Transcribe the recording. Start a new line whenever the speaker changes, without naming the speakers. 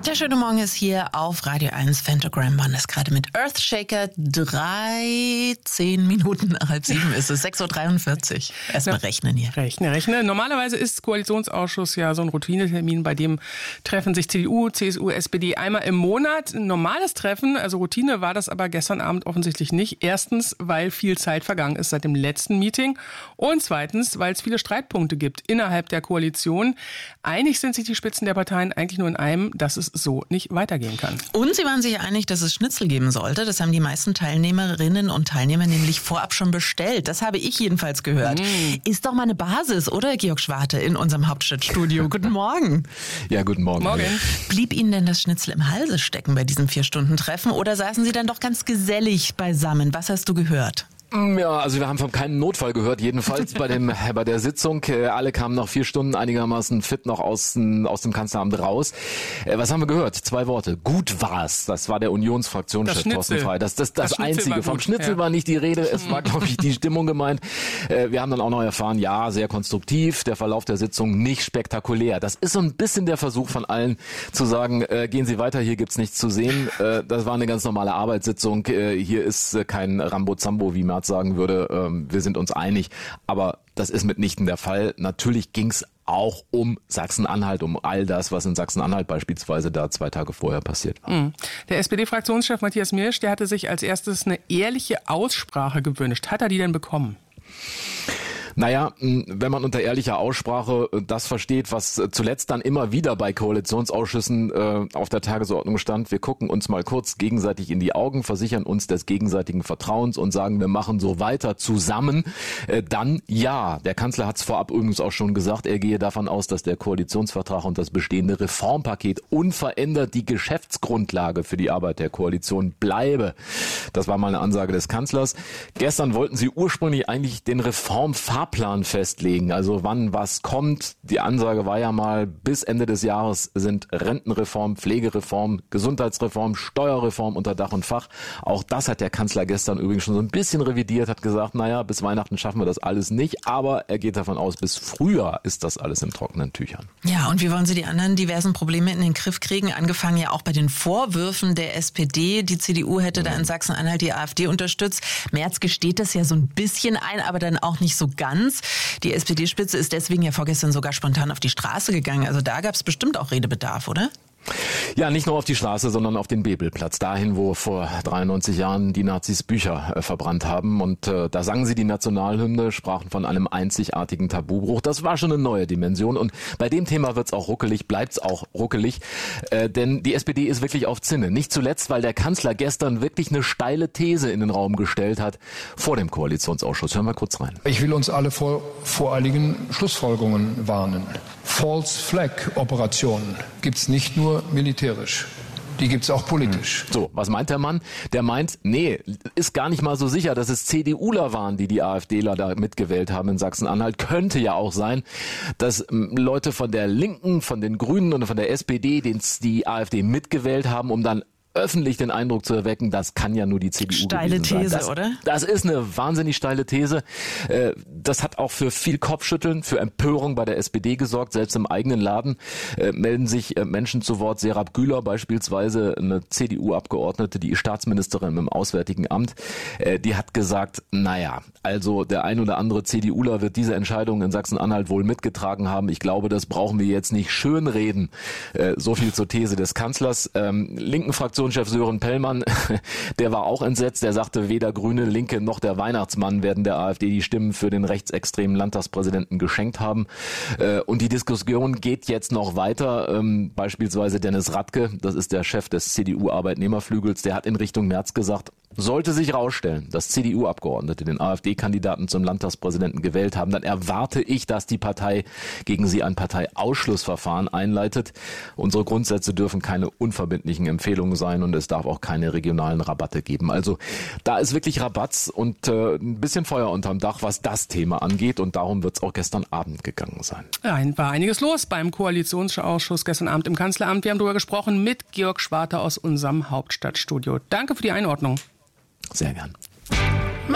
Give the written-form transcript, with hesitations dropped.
Der schöne Morgen ist hier auf Radio 1. Phantogram Mann ist gerade mit Earthshaker 13 Minuten nach 6:30 ist es. 6:43 Uhr. Erstmal rechnen hier.
Rechne. Normalerweise ist Koalitionsausschuss ja so ein Routinetermin, bei dem treffen sich CDU, CSU, SPD einmal im Monat. Ein normales Treffen, also Routine war das aber gestern Abend offensichtlich nicht. Erstens, weil viel Zeit vergangen ist seit dem letzten Meeting. Und zweitens, weil es viele Streitpunkte gibt innerhalb der Koalition. Einig sind sich die Spitzen der Parteien eigentlich nur in einem, dass es so nicht weitergehen kann.
Und sie waren sich einig, dass es Schnitzel geben sollte. Das haben die meisten Teilnehmerinnen und Teilnehmer nämlich vorab schon bestellt. Das habe ich jedenfalls gehört. Ist doch mal eine Basis, oder, Georg Schwarte, in unserem Hauptstadtstudio. Guten Morgen.
Ja, guten Morgen.
Blieb Ihnen denn das Schnitzel im Halse stecken bei diesem 4-Stunden-Treffen oder saßen Sie dann doch ganz gesellig beisammen? Was hast du gehört?
Ja, also wir haben von keinem Notfall gehört, jedenfalls bei der Sitzung. Alle kamen nach 4 Stunden einigermaßen fit noch aus dem Kanzleramt raus. Was haben wir gehört? 2 Worte. Gut war's. Das war der Unionsfraktionschef Thorsten Frey. Das Einzige. Vom Schnitzel war nicht die Rede. Es war, glaube ich, die Stimmung gemeint. Wir haben dann auch noch erfahren, ja, sehr konstruktiv. Der Verlauf der Sitzung nicht spektakulär. Das ist so ein bisschen der Versuch von allen zu sagen, gehen Sie weiter, hier gibt's nichts zu sehen. Das war eine ganz normale Arbeitssitzung. Hier ist kein Rambo-Zambo, wie man sagen würde, wir sind uns einig, aber das ist mitnichten der Fall. Natürlich ging es auch um Sachsen-Anhalt, um all das, was in Sachsen-Anhalt beispielsweise da 2 Tage vorher passiert war.
Der SPD-Fraktionschef Matthias Mirsch, der hatte sich als erstes eine ehrliche Aussprache gewünscht. Hat er die denn bekommen?
Naja, wenn man unter ehrlicher Aussprache das versteht, was zuletzt dann immer wieder bei Koalitionsausschüssen auf der Tagesordnung stand, wir gucken uns mal kurz gegenseitig in die Augen, versichern uns des gegenseitigen Vertrauens und sagen, wir machen so weiter zusammen, dann ja. Der Kanzler hat es vorab übrigens auch schon gesagt, er gehe davon aus, dass der Koalitionsvertrag und das bestehende Reformpaket unverändert die Geschäftsgrundlage für die Arbeit der Koalition bleibe. Das war mal eine Ansage des Kanzlers. Gestern wollten sie ursprünglich eigentlich den Reformfahrplan festlegen, also wann was kommt. Die Ansage war ja mal, bis Ende des Jahres sind Rentenreform, Pflegereform, Gesundheitsreform, Steuerreform unter Dach und Fach. Auch das hat der Kanzler gestern übrigens schon so ein bisschen revidiert, hat gesagt, naja, bis Weihnachten schaffen wir das alles nicht, aber er geht davon aus, bis Frühjahr ist das alles in trockenen Tüchern.
Ja, und wie wollen Sie die anderen diversen Probleme in den Griff kriegen? Angefangen ja auch bei den Vorwürfen der SPD. Die CDU hätte da in Sachsen-Anhalt die AfD unterstützt. Merz gesteht das ja so ein bisschen ein, aber dann auch nicht so ganz. Die SPD-Spitze ist deswegen ja vorgestern sogar spontan auf die Straße gegangen. Also da gab es bestimmt auch Redebedarf, oder?
Ja, nicht nur auf die Straße, sondern auf den Bebelplatz, dahin, wo vor 93 Jahren die Nazis Bücher verbrannt haben. Und da sangen sie die Nationalhymne, sprachen von einem einzigartigen Tabubruch. Das war schon eine neue Dimension. Und bei dem Thema wird's auch ruckelig, bleibt's auch ruckelig. Denn die SPD ist wirklich auf Zinne. Nicht zuletzt, weil der Kanzler gestern wirklich eine steile These in den Raum gestellt hat vor dem Koalitionsausschuss. Hören wir kurz rein.
Ich will uns alle vor voreiligen Schlussfolgerungen warnen. False Flag Operationen gibt's nicht nur militärisch. Die gibt's auch politisch.
So, was meint der Mann? Der meint, nee, ist gar nicht mal so sicher, dass es CDUler waren, die AfDler da mitgewählt haben in Sachsen-Anhalt. Könnte ja auch sein, dass Leute von der Linken, von den Grünen und von der SPD die AfD mitgewählt haben, um dann öffentlich den Eindruck zu erwecken, das kann ja nur die CDU
steile These,
sein.
oder?
Das ist eine wahnsinnig steile These. Das hat auch für viel Kopfschütteln, für Empörung bei der SPD gesorgt. Selbst im eigenen Laden melden sich Menschen zu Wort. Serap Güler beispielsweise, eine CDU-Abgeordnete, die Staatsministerin im Auswärtigen Amt, die hat gesagt, naja, also der ein oder andere CDUler wird diese Entscheidung in Sachsen-Anhalt wohl mitgetragen haben. Ich glaube, das brauchen wir jetzt nicht schönreden. So viel zur These des Kanzlers. Linken Fraktionschef Sören Pellmann, der war auch entsetzt. Der sagte, weder Grüne, Linke noch der Weihnachtsmann werden der AfD die Stimmen für den rechtsextremen Landtagspräsidenten geschenkt haben. Und die Diskussion geht jetzt noch weiter. Beispielsweise Dennis Radke, das ist der Chef des CDU-Arbeitnehmerflügels, der hat in Richtung Merz gesagt, sollte sich herausstellen, dass CDU-Abgeordnete den AfD-Kandidaten zum Landtagspräsidenten gewählt haben, dann erwarte ich, dass die Partei gegen sie ein Parteiausschlussverfahren einleitet. Unsere Grundsätze dürfen keine unverbindlichen Empfehlungen sein und es darf auch keine regionalen Rabatte geben. Also da ist wirklich Rabatz und ein bisschen Feuer unterm Dach, was das Thema angeht, und darum wird es auch gestern Abend gegangen sein.
Ja, war einiges los beim Koalitionsausschuss gestern Abend im Kanzleramt. Wir haben darüber gesprochen mit Georg Schwarte aus unserem Hauptstadtstudio. Danke für die Einordnung.
Sehr gern.